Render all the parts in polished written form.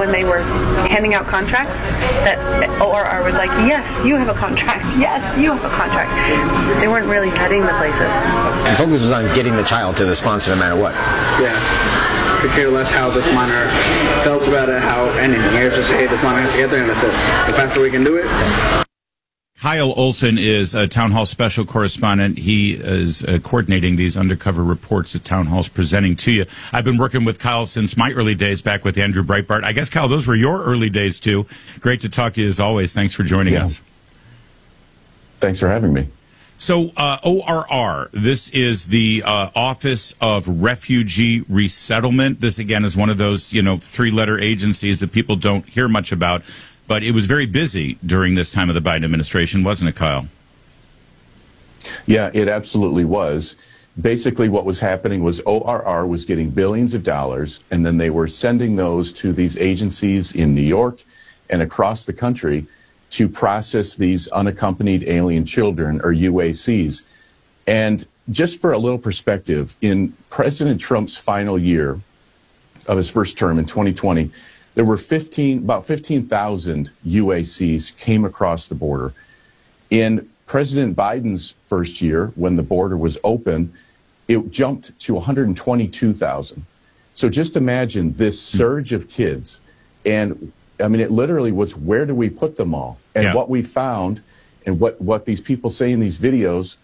when they were handing out contracts, that ORR was like, yes, you have a contract. Yes, you have a contract. They weren't really vetting the places. The focus was on getting the child to the sponsor no matter what. Yeah. Could care less how this minor felt about it, how anything. Here's just, hey, this minor has to get there, and that's it. The faster we can do it. Kyle Olson is a Town Hall special correspondent. He is coordinating these undercover reports that Town Hall's presenting to you. I've been working with Kyle since my early days back with Andrew Breitbart. I guess, Kyle, those were your early days, too. Great to talk to you, as always. Thanks for joining us. Thanks for having me. So, ORR, this is the Office of Refugee Resettlement. This, again, is one of those, three-letter agencies that people don't hear much about. But it was very busy during this time of the Biden administration, wasn't it, Kyle? Yeah, it absolutely was. Basically, what was happening was ORR was getting billions of dollars, and then they were sending those to these agencies in New York and across the country to process these unaccompanied alien children, or UACs. And just for a little perspective, in President Trump's final year of his first term in 2020, there were about 15,000 UACs came across the border. In President Biden's first year, when the border was open, it jumped to 122,000. So just imagine this surge of kids. And I mean, it literally was, where do we put them all? And what we found, and what these people say in these videos,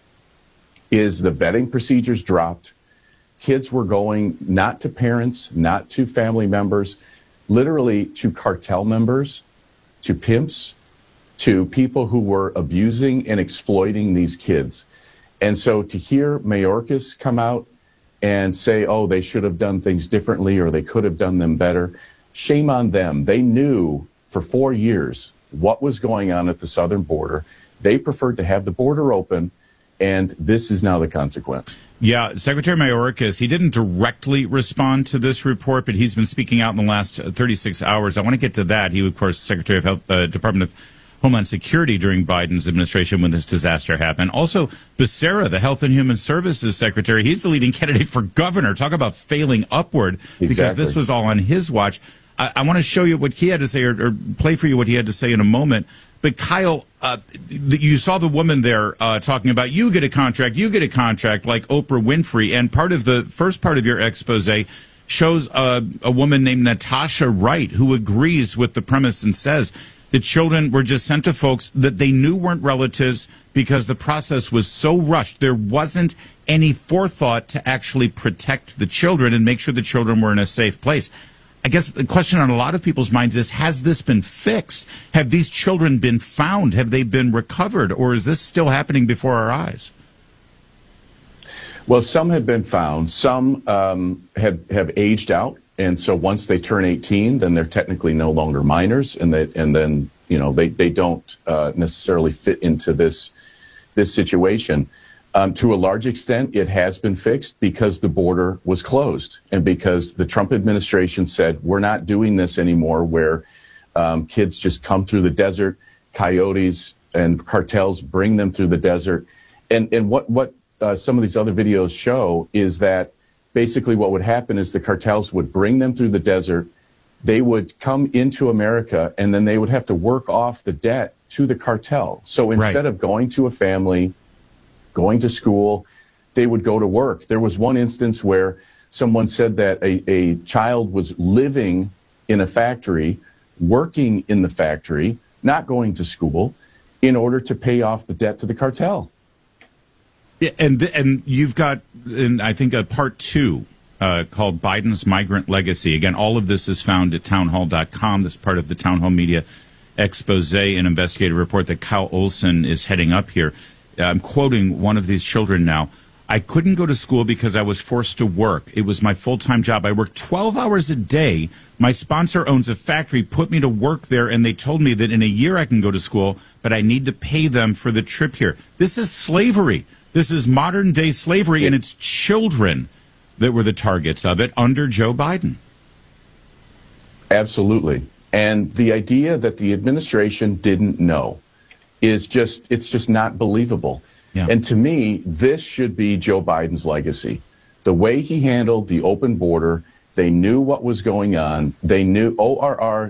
is the vetting procedures dropped. Kids were going not to parents, not to family members, literally to cartel members, to pimps, to people who were abusing and exploiting these kids. And so to hear Mayorkas come out and say, oh, they should have done things differently or they could have done them better, shame on them. They knew for 4 years what was going on at the southern border. They preferred to have the border open, and this is now the consequence. Yeah, Secretary Mayorkas, he didn't directly respond to this report, but he's been speaking out in the last 36 hours. I want to get to that. He, of course, Secretary of Health, Department of Homeland Security during Biden's administration when this disaster happened. Also, Becerra, the Health and Human Services Secretary, he's the leading candidate for governor. Talk about failing upward, because this was all on his watch. I want to show you what he had to say, or play for you what he had to say in a moment. But Kyle, you saw the woman there talking about you get a contract, like Oprah Winfrey. And part of the first part of your expose shows a woman named Natasha Wright who agrees with the premise and says the children were just sent to folks that they knew weren't relatives because the process was so rushed. There wasn't any forethought to actually protect the children and make sure the children were in a safe place. I guess the question on a lot of people's minds is, has this been fixed? Have these children been found? Have they been recovered? Or is this still happening before our eyes? Well, some have been found. Some have aged out. And so once they turn 18, then they're technically no longer minors. And then they don't necessarily fit into this situation. To a large extent, it has been fixed because the border was closed and because the Trump administration said, we're not doing this anymore, where kids just come through the desert, coyotes and cartels bring them through the desert. And what some of these other videos show is that basically what would happen is the cartels would bring them through the desert. They would come into America, and then they would have to work off the debt to the cartel. So instead of going to a family, going to school, they would go to work. There was one instance where someone said that a child was living in a factory, working in the factory, not going to school, in order to pay off the debt to the cartel. Yeah, and you've got, I think, a part 2 called Biden's Migrant Legacy. Again, all of this is found at townhall.com. This is part of the Town Hall Media expose and investigative report that Kyle Olson is heading up here. I'm quoting one of these children now. I couldn't go to school because I was forced to work. It was my full-time job. I worked 12 hours a day. My sponsor owns a factory, put me to work there, and they told me that in a year I can go to school, but I need to pay them for the trip here. This is slavery. This is modern-day slavery, and it's children that were the targets of it under Joe Biden. Absolutely. And the idea that the administration didn't know is just not believable. Yeah. And to me, this should be Joe Biden's legacy. The way he handled the open border, they knew what was going on. They knew ORR